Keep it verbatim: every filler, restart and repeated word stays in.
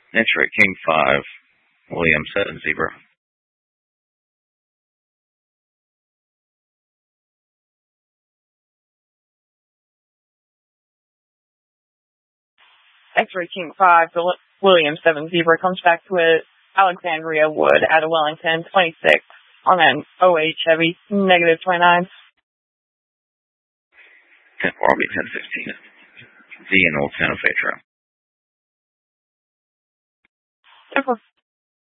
X-ray King five, William seven Zebra. X-ray King five, William seven Zebra comes back to it. Alexandria Wood out of Wellington, twenty-six, on an oh eight Chevy, negative twenty-nine. ten four, I'll be ten fifteen. V and Old Santa Fe Trail. ten four.